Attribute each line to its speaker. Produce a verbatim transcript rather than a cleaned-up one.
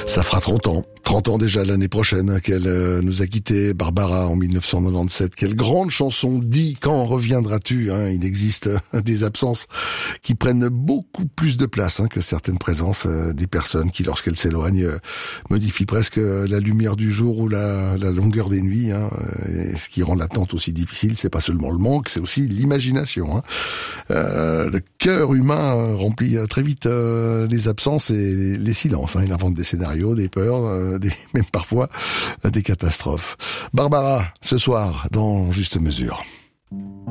Speaker 1: Ça fera trente ans. trente ans déjà l'année prochaine qu'elle euh, nous a quittés, Barbara, en mille neuf cent quatre-vingt-dix-sept. Quelle grande chanson, Dis, quand reviendras-tu, hein. Il existe euh, des absences qui prennent beaucoup plus de place hein, que certaines présences euh, des personnes qui, lorsqu'elles s'éloignent, euh, modifient presque euh, la lumière du jour ou la, la longueur des nuits. Hein. Et ce qui rend l'attente aussi difficile, c'est pas seulement le manque, c'est aussi l'imagination. Hein. Euh, le cœur humain euh, remplit euh, très vite euh, les absences et les, les silences. Hein. Il invente des scénarios, des peurs, euh, des, même parfois euh, des catastrophes. Barbara, ce soir, dans Juste Mesure.